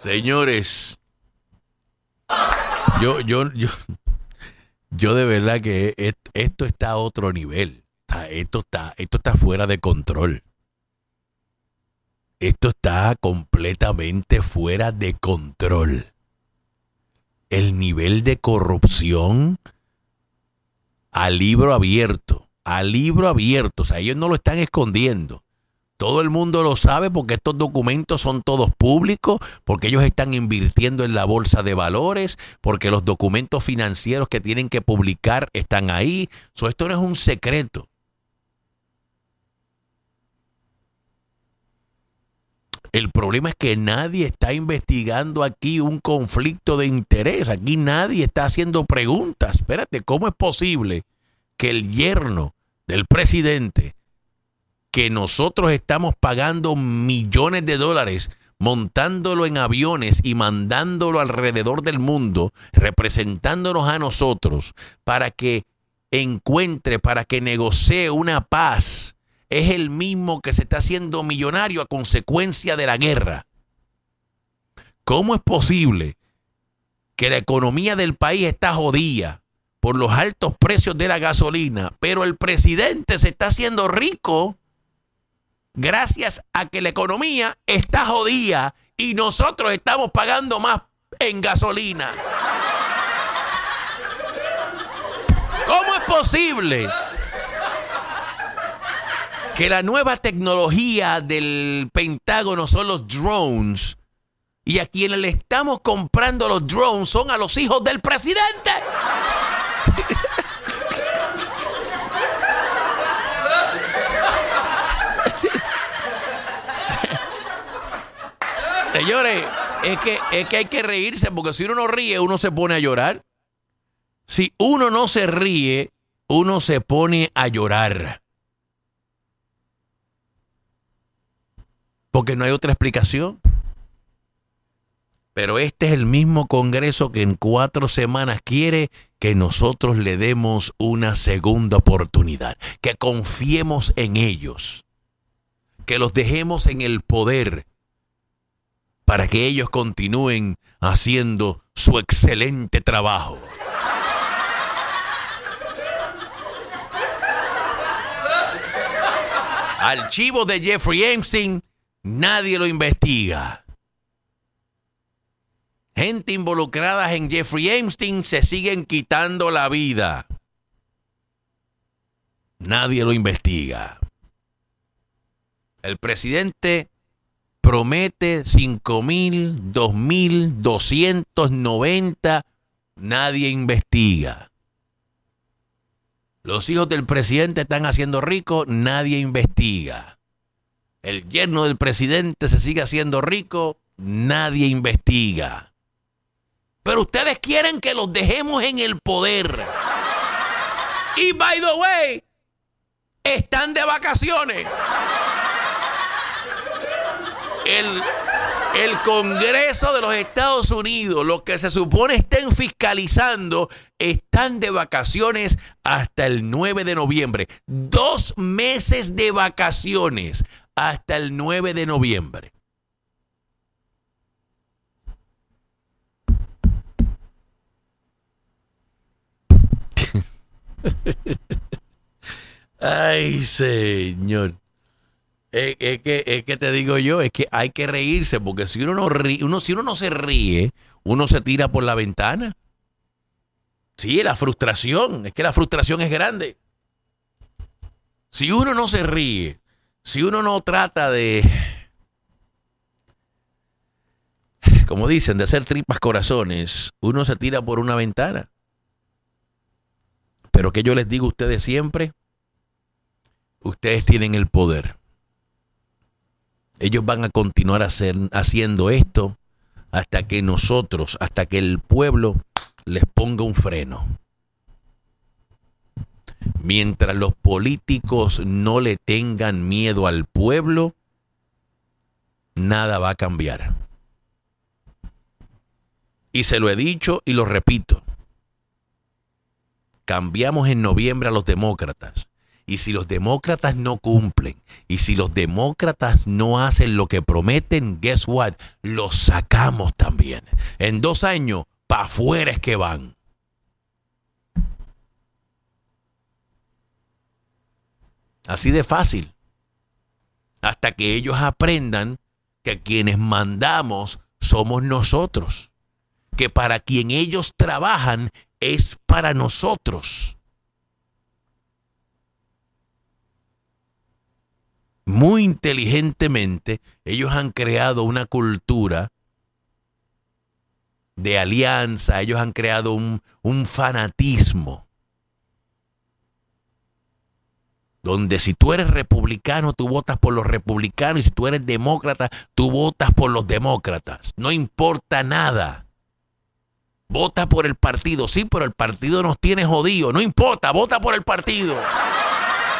Señores, yo de verdad que esto está a otro nivel. Esto está fuera de control. Esto está completamente fuera de control. El nivel de corrupción a libro abierto. O sea, ellos no lo están escondiendo. Todo el mundo lo sabe porque estos documentos son todos públicos, porque ellos están invirtiendo en la bolsa de valores, porque los documentos financieros que tienen que publicar están ahí. Esto no es un secreto. El problema es que nadie está investigando aquí un conflicto de interés. Aquí nadie está haciendo preguntas. Espérate, ¿cómo es posible que el yerno del presidente, que nosotros estamos pagando millones de dólares, montándolo en aviones y mandándolo alrededor del mundo, representándonos a nosotros para que encuentre, para que negocie una paz, es el mismo que se está haciendo millonario a consecuencia de la guerra? ¿Cómo es posible que la economía del país está jodida por los altos precios de la gasolina, pero el presidente se está haciendo rico gracias a que la economía está jodida y nosotros estamos pagando más en gasolina? ¿Cómo es posible que la nueva tecnología del Pentágono son los drones y a quienes le estamos comprando los drones son a los hijos del presidente? Señores, es que hay que reírse, porque si uno no ríe, uno se pone a llorar. Si uno no se ríe, uno se pone a llorar. Porque no hay otra explicación. Pero este es el mismo Congreso que en 4 semanas quiere que nosotros le demos una segunda oportunidad, que confiemos en ellos, que los dejemos en el poder para que ellos continúen haciendo su excelente trabajo. Archivo de Jeffrey Epstein, nadie lo investiga. Gente involucrada en Jeffrey Epstein se siguen quitando la vida. Nadie lo investiga. El presidente promete 5,000, 2,290. Nadie investiga. Los hijos del presidente están haciendo rico. Nadie investiga. El yerno del presidente se sigue haciendo rico. Nadie investiga. Pero ustedes quieren que los dejemos en el poder. Y by the way, están de vacaciones. El Congreso de los Estados Unidos, los que se supone estén fiscalizando, están de vacaciones hasta el 9 de noviembre. 2 meses de vacaciones hasta el 9 de noviembre. Ay, señor. Es que te digo yo, es que hay que reírse, porque si uno no ríe, si uno no se ríe, uno se tira por la ventana. Sí, la frustración, es que la frustración es grande. Si uno no se ríe, si uno no trata de, como dicen, de hacer tripas corazones, uno se tira por una ventana. Pero que yo les digo a ustedes siempre, ustedes tienen el poder. Ellos van a continuar haciendo esto hasta que nosotros, hasta que el pueblo les ponga un freno. Mientras los políticos no le tengan miedo al pueblo, nada va a cambiar. Y se lo he dicho y lo repito. Cambiamos en noviembre a los demócratas Y si los demócratas no cumplen, y si los demócratas no hacen lo que prometen, guess what? Los sacamos también. En 2 años, para afuera es que van. Así de fácil. Hasta que ellos aprendan que quienes mandamos somos nosotros. Que para quien ellos trabajan es para nosotros. Muy inteligentemente, ellos han creado una cultura de alianza, ellos han creado un fanatismo. Donde si tú eres republicano, tú votas por los republicanos, y si tú eres demócrata, tú votas por los demócratas. No importa nada. Vota por el partido, sí, pero el partido nos tiene jodidos. No importa, vota por el partido.